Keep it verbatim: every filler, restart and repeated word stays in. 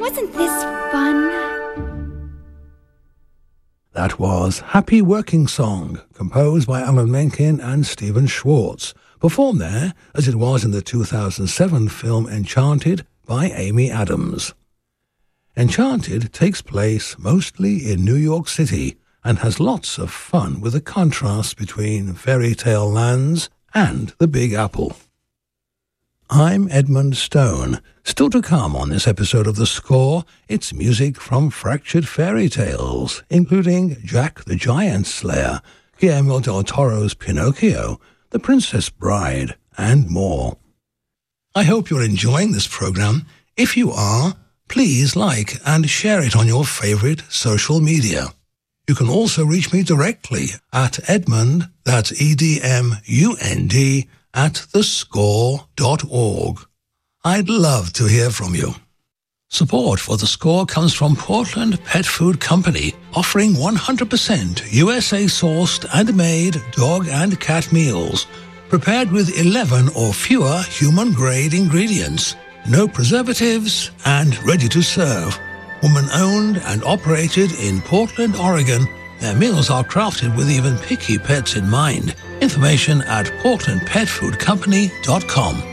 Wasn't this fun? That was Happy Working Song, composed by Alan Menken and Stephen Schwartz, performed there as it was in the two thousand seven film Enchanted by Amy Adams. Enchanted takes place mostly in New York City and has lots of fun with the contrast between fairy tale lands and the Big Apple. I'm Edmund Stone. Still to come on this episode of The Score, it's music from Fractured Fairy Tales, including Jack the Giant Slayer, Guillermo del Toro's Pinocchio, The Princess Bride, and more. I hope you're enjoying this program. If you are, please like and share it on your favorite social media. You can also reach me directly at Edmund, that's E D M U N D, at the score dot org. I'd love to hear from you. Support for The Score comes from Portland Pet Food Company, offering one hundred percent U S A-sourced and made dog and cat meals, prepared with eleven or fewer human-grade ingredients, no preservatives, and ready to serve. Woman-owned and operated in Portland, Oregon, their meals are crafted with even picky pets in mind. Information at portland pet food company dot com.